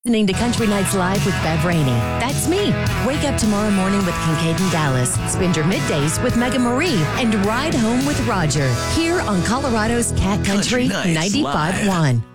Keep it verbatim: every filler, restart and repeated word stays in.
Listening to Country Nights Live with Bev Rainey. That's me. Wake up tomorrow morning with Kincaid and Dallas. Spend your middays with Mega Marie and ride home with Roger. Here on Colorado's Cat Country, Country Nights ninety-five point one.